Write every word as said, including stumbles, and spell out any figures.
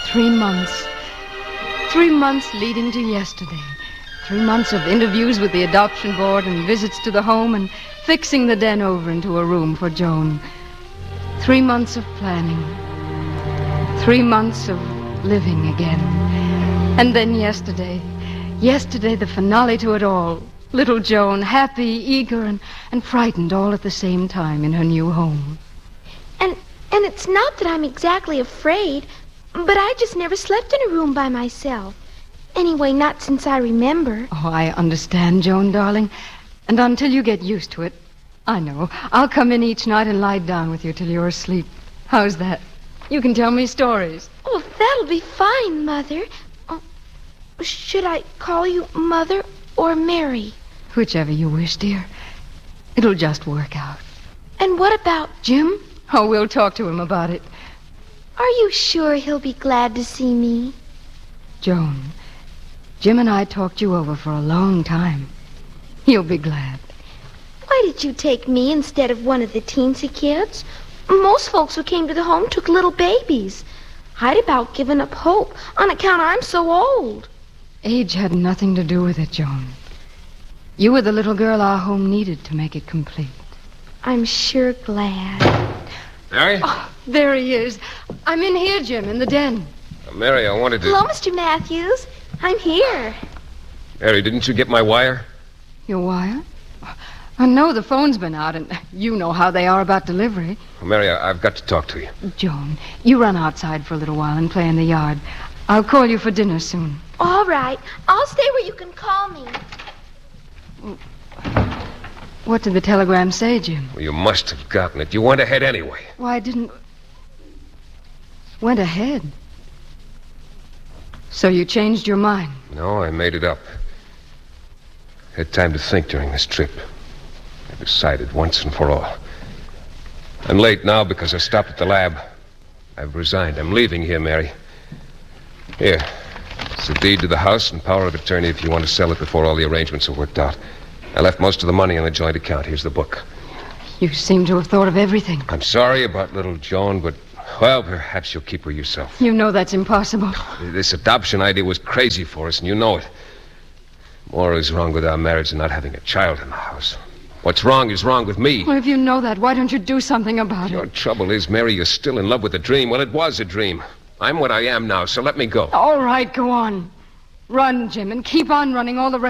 Three months. Three months leading to yesterday. Three months of interviews with the adoption board and visits to the home and fixing the den over into a room for Joan. Three months of planning. Three months of living again. And then yesterday. Yesterday, the finale to it all. Little Joan, happy, eager, and, and frightened all at the same time in her new home. And and it's not that I'm exactly afraid, but I just never slept in a room by myself. Anyway, not since I remember. Oh, I understand, Joan, darling. And until you get used to it, I know. I'll come in each night and lie down with you till you're asleep. How's that? You can tell me stories. Oh, that'll be fine, Mother. Oh, should I call you Mother or Mary? Whichever you wish, dear. It'll just work out. And what about Jim? Oh, we'll talk to him about it. Are you sure he'll be glad to see me? Joan, Jim and I talked you over for a long time. He'll be glad. Why did you take me instead of one of the teensy kids? Most folks who came to the home took little babies. I'd about given up hope on account I'm so old. Age had nothing to do with it, Joan. You were the little girl our home needed to make it complete. I'm sure glad. Mary? Oh, there he is. I'm in here, Jim, in the den. Uh, Mary, I wanted to... Hello, Mister Matthews. I'm here. Mary, didn't you get my wire? Your wire? I know the phone's been out, and you know how they are about delivery. Well, Mary, I- I've got to talk to you. Joan, you run outside for a little while and play in the yard. I'll call you for dinner soon. All right. I'll stay where you can call me. What did the telegram say, Jim? Well, you must have gotten it. You went ahead anyway. Why, I didn't... Went ahead. So you changed your mind? No, I made it up. Had time to think during this trip. I decided once and for all. I'm late now because I stopped at the lab. I've resigned. I'm leaving here, Mary. Here. It's a deed to the house and power of attorney if you want to sell it before all the arrangements are worked out. I left most of the money in the joint account. Here's the book. You seem to have thought of everything. I'm sorry about little Joan, but, well, perhaps you'll keep her yourself. You know that's impossible. This adoption idea was crazy for us, and you know it. More is wrong with our marriage than not having a child in the house. What's wrong is wrong with me. Well, if you know that, why don't you do something about Your it? trouble is, Mary, you're still in love with the dream. Well, it was a dream. I'm what I am now, so let me go. All right, go on. Run, Jim, and keep on running all the rest.